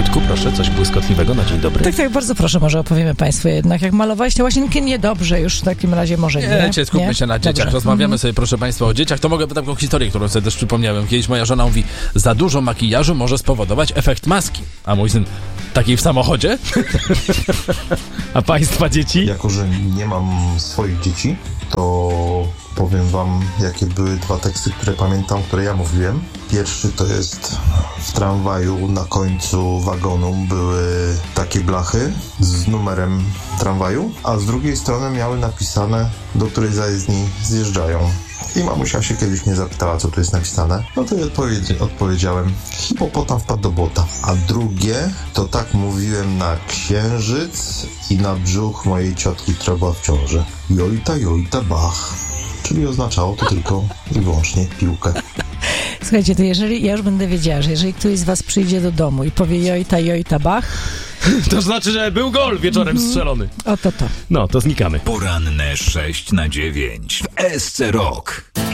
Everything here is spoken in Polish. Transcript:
Wojtku, proszę, coś błyskotliwego na dzień dobry. Tak, bardzo proszę, może opowiemy Państwu jednak, jak malowałeś te łazienki, niedobrze już w takim razie może nie. Skupmy się na dzieciach. Dobrze. Rozmawiamy sobie, proszę Państwa, o dzieciach. To mogę taką historię, którą sobie też przypomniałem. Kiedyś moja żona mówi, za dużo makijażu może spowodować efekt maski. A mój syn, takiej w samochodzie? A Państwa dzieci? Jako, że nie mam swoich dzieci, to powiem wam, jakie były dwa teksty, które pamiętam, które ja mówiłem. Pierwszy to jest: w tramwaju na końcu wagonu były takie blachy z numerem tramwaju, a z drugiej strony miały napisane, do której zajezdni zjeżdżają. I mamusia się kiedyś mnie zapytała, co tu jest napisane. No to ja odpowiedziałem: hipopotam wpadł do błota. A drugie, to tak mówiłem na księżyc i na brzuch mojej ciotki, która była w ciąży. Jojta, bach. Czyli oznaczało to tylko i wyłącznie piłkę. Słuchajcie, to jeżeli, ja już będę wiedziała, że jeżeli któryś z was przyjdzie do domu i powie jojta, bach, to znaczy, że był gol wieczorem strzelony. Oto to. No, to znikamy. Poranne 6 na 9 w SC Rock.